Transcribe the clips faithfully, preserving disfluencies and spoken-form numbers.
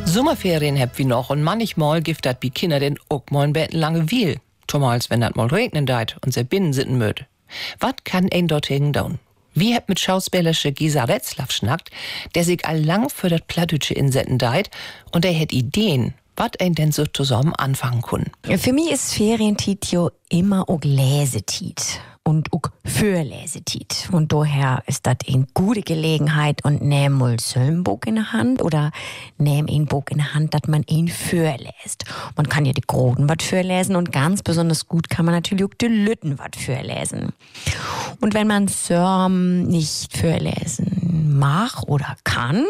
Sommerferien habt wie noch und manchmal gibt dat bi Kinder den auch mal ein Betten lange Wiel. Zumals wenn dat mal regnen deit und se binnen sitten möd. Wat kann ein dorthin tun? Wie habt mit schauspielerische Gisa Retzlaff schnackt, der sich allang für dat Plattdütsche insetten deit und der hätt Ideen, wat ein denn so zusammen anfangen können. Für mich ist Ferientiet jo immer auch Lesetiet und auch Fürlesetiet. Und daher ist das eine gute Gelegenheit und nehm mal so ein Buch in der Hand oder nehm ein Buch in der Hand, dass man ihn fürläst. Man kann ja die Groten was fürlesen und ganz besonders gut kann man natürlich auch die Lütten was fürlesen. Und wenn man so nicht fürlesen mag oder kann,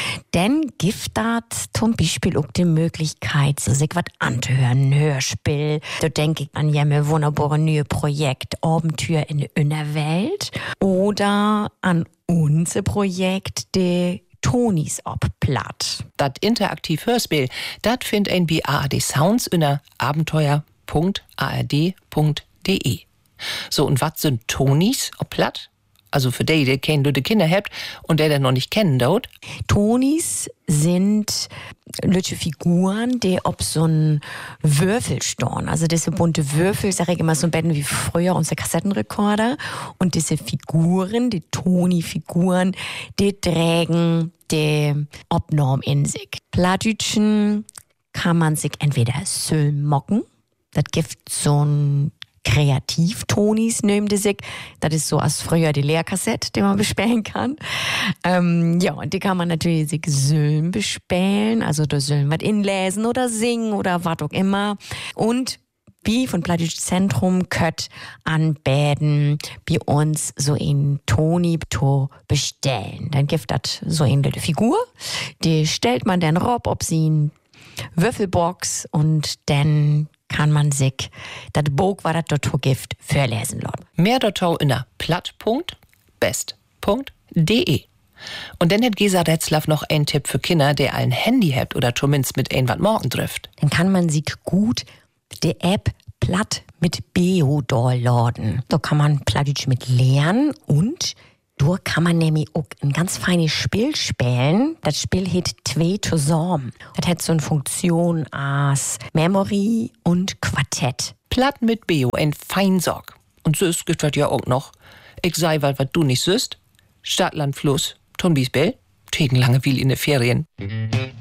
dann gibt das zum Beispiel auch die Möglichkeit, sich was anzuhören, ein Hörspiel. Da denke ich an ja mir wunderbare neue Projekt Abenteuer in der Welt oder an unser Projekt de Tonis ob Platt. Dat interaktiv Hörspiel, dat find ein bi A R D Sounds unter abenteuer punkt a r d punkt d e. So, und wat sind Tonis ob Platt? Also für die, die kennen du die Kinder habt und der der noch nicht kennen dort. Tonis sind lütsche Figuren, die ob so ein Würfel storn. Also diese bunte Würfel, sag ich immer so ein Betten wie früher unser Kassettenrekorder. Und diese Figuren, die Toni-Figuren, die tragen die Obnorm in sich. Plattdütschen kann man sich entweder söll mocken. Das gibt so ein Kreativ-Tonis nimmt sich. Das ist so als früher die Lehrkassette, die man bespähen kann. Ähm, ja, und die kann man natürlich sich Söllen bespähen, also da sollen was inlesen oder singen oder was auch immer. Und wie von Plattdütsch Zentrum könnt anbäden bei uns so ein Toni to bestellen. Dann gibt das so eine Figur, die stellt man dann rob, ob sie ein Würfelbox und dann kann man sich das Buch, was das dort gibt, verlesen lassen. Mehr dazu in der platt punkt best punkt d e. Und dann hat Gisa Retzlaff noch einen Tipp für Kinder, der ein Handy hat oder zumindest mit ein was morgen trifft. Dann kann man sich gut die App Platt mit Beo downloaden. Da kann man Plattdeutsch mit lernen und da kann man nämlich auch ein ganz feines Spiel spielen. Das Spiel heißt zwei zusammen. Das hat so eine Funktion als Memory und Quartett. Platt mit Beo, ein Feinsorg. Und so ist das ja auch noch. Ich sei, weil was du nicht süßt. Stadt, Land, Fluss, Tonbisbell, tegen lange viel in den Ferien.